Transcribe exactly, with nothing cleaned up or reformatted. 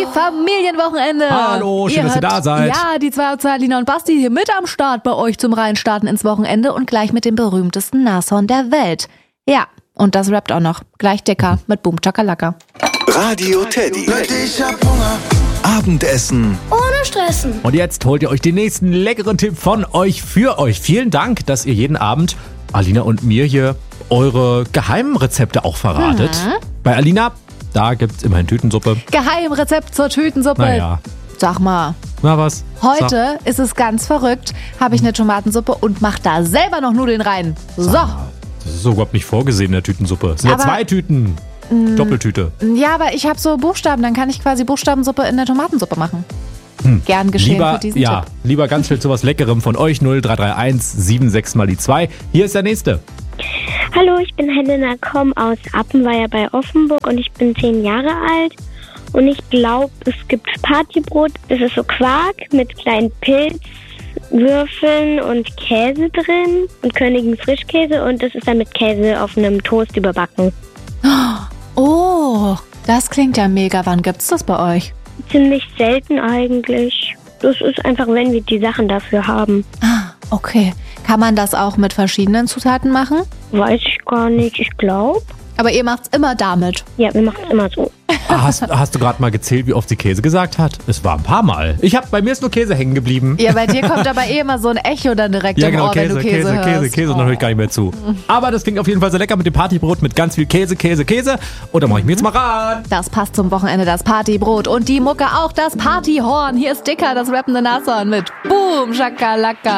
Familienwochenende. Hallo, schön, ihr dass ihr hört, da seid. Ja, die zwei aus Alina und Basti hier mit am Start bei euch zum Reinstarten ins Wochenende und gleich mit dem berühmtesten Nashorn der Welt. Ja, und das rappt auch noch. Gleich dicker mit Boom Chakalaka. Radio Teddy. Ich hab Hunger. Abendessen. Ohne Stressen. Und jetzt holt ihr euch den nächsten leckeren Tipp von euch für euch. Vielen Dank, dass ihr jeden Abend Alina und mir hier eure geheimen Rezepte auch verratet. Mhm. Bei Alina, da gibt's immerhin Tütensuppe. Geheimrezept zur Tütensuppe. Naja. Sag mal. Na was? Heute Sag. ist es ganz verrückt. Habe ich eine Tomatensuppe und mach da selber noch Nudeln rein. So. Das ist so überhaupt nicht vorgesehen in der Tütensuppe. Es sind ja Aber- zwei Tüten. Doppeltüte. Ja, aber ich habe so Buchstaben, dann kann ich quasi Buchstabensuppe in der Tomatensuppe machen. Hm. Gern geschehen Lieber, für diesen ja, Tipp. lieber ganz viel zu was Leckerem von euch. null drei drei eins sieben sechs mal die zwei. Hier ist der nächste. Hallo, ich bin Helena Komm aus Appenweier bei Offenburg und ich bin zehn Jahre alt. Und ich glaube, es gibt Partybrot. Das ist so Quark mit kleinen Pilzwürfeln und Käse drin und Königin Frischkäse. Und das ist dann mit Käse auf einem Toast überbacken. Oh, das klingt ja mega. Wann gibt's das bei euch? Ziemlich selten eigentlich. Das ist einfach, wenn wir die Sachen dafür haben. Ah, okay. Kann man das auch mit verschiedenen Zutaten machen? Weiß ich gar nicht. Ich glaube. Aber ihr macht's immer damit. Ja, wir machen es immer so. Ah, Hast, hast du gerade mal gezählt, wie oft sie Käse gesagt hat? Es war ein paar Mal. Ich hab, bei mir ist nur Käse hängen geblieben. Ja, bei dir kommt aber eh immer so ein Echo dann direkt Ja, im genau, Ohr, Käse, wenn du Käse, Käse, hörst. Käse, Käse, und dann höre ich gar nicht mehr zu. Aber das klingt auf jeden Fall sehr lecker mit dem Partybrot mit ganz viel Käse, Käse, Käse. Und da mache ich mir jetzt mal ran. Das passt zum Wochenende, das Partybrot und die Mucke auch, das Partyhorn. Hier ist Dicker, das rappende Nashorn mit Boom Shakalaka.